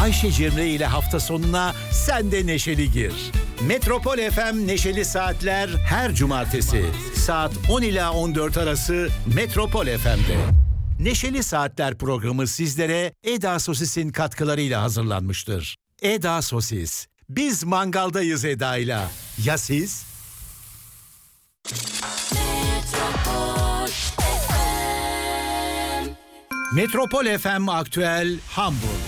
Ayşe Cemre ile hafta sonuna sen de neşeli gir. Metropol FM Neşeli Saatler her cumartesi saat 10 ila 14 arası Metropol FM'de. Neşeli Saatler programı sizlere Eda Sosis'in katkılarıyla hazırlanmıştır. Eda Sosis. Biz mangaldayız Eda'yla. Ya siz? Metropol FM Aktüel Hamburg.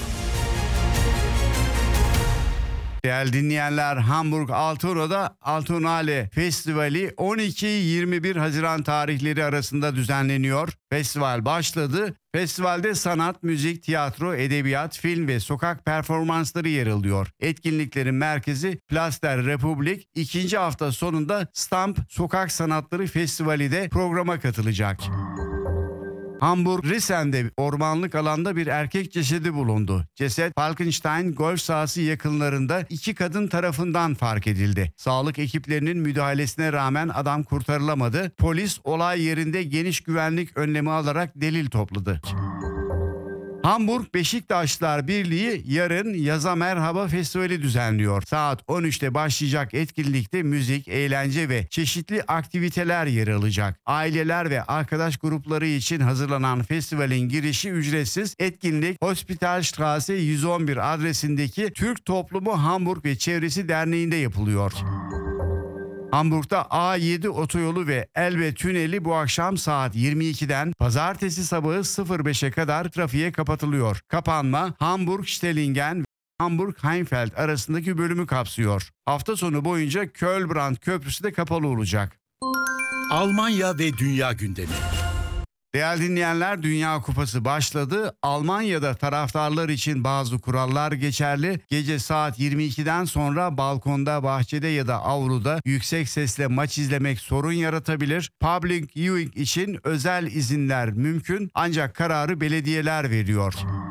Değerli dinleyenler, Hamburg Altau'da Altunale Festivali 12-21 Haziran tarihleri arasında düzenleniyor. Festival başladı. Festivalde sanat, müzik, tiyatro, edebiyat, film ve sokak performansları yer alıyor. Etkinliklerin merkezi Place der Republik. İkinci hafta sonunda Stamp Sokak Sanatları Festivali de programa katılacak. Hamburg Rissen'de ormanlık alanda bir erkek cesedi bulundu. Ceset Falkenstein golf sahası yakınlarında iki kadın tarafından fark edildi. Sağlık ekiplerinin müdahalesine rağmen adam kurtarılamadı. Polis olay yerinde geniş güvenlik önlemi alarak delil topladı. Hamburg Beşiktaşlılar Birliği yarın Yaza Merhaba Festivali düzenliyor. Saat 13'te başlayacak etkinlikte müzik, eğlence ve çeşitli aktiviteler yer alacak. Aileler ve arkadaş grupları için hazırlanan festivalin girişi ücretsiz. Etkinlik Hospitalstraße 111 adresindeki Türk Toplumu Hamburg ve Çevresi Derneği'nde yapılıyor. Hamburg'da A7 otoyolu ve Elbe tüneli bu akşam saat 22'den pazartesi sabahı 05'e kadar trafiğe kapatılıyor. Kapanma Hamburg-Stellingen ve Hamburg-Heinfeld arasındaki bölümü kapsıyor. Hafta sonu boyunca Kölbrand Köprüsü de kapalı olacak. Almanya ve dünya gündemi. Değerli dinleyenler, Dünya Kupası başladı. Almanya'da taraftarlar için bazı kurallar geçerli. Gece saat 22'den sonra balkonda, bahçede ya da avluda yüksek sesle maç izlemek sorun yaratabilir. Public viewing için özel izinler mümkün ancak kararı belediyeler veriyor.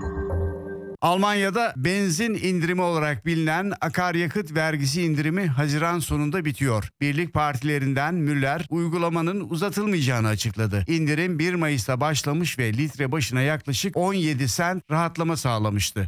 Almanya'da benzin indirimi olarak bilinen akaryakıt vergisi indirimi Haziran sonunda bitiyor. Birlik partilerinden Müller uygulamanın uzatılmayacağını açıkladı. İndirim 1 Mayıs'ta başlamış ve litre başına yaklaşık 17 sent rahatlama sağlamıştı.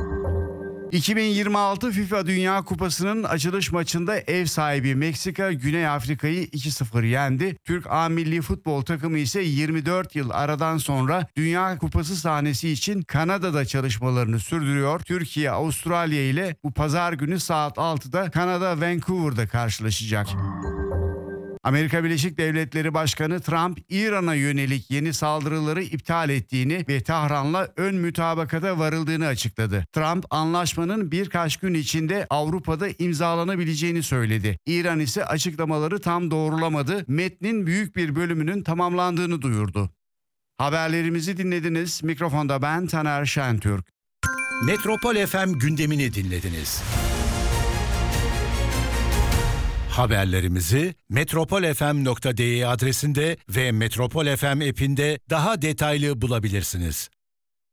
2026 FIFA Dünya Kupası'nın açılış maçında ev sahibi Meksika Güney Afrika'yı 2-0 yendi. Türk A milli futbol takımı ise 24 yıl aradan sonra Dünya Kupası sahnesi için Kanada'da çalışmalarını sürdürüyor. Türkiye Avustralya ile bu pazar günü saat 6'da Kanada Vancouver'da karşılaşacak. Amerika Birleşik Devletleri Başkanı Trump, İran'a yönelik yeni saldırıları iptal ettiğini ve Tahran'la ön mütabakata varıldığını açıkladı. Trump, anlaşmanın birkaç gün içinde Avrupa'da imzalanabileceğini söyledi. İran ise açıklamaları tam doğrulamadı, metnin büyük bir bölümünün tamamlandığını duyurdu. Haberlerimizi dinlediniz. Mikrofonda ben Taner Şentürk. Metropol FM gündemini dinlediniz. Haberlerimizi metropolfm.de adresinde ve Metropol FM app'inde daha detaylı bulabilirsiniz.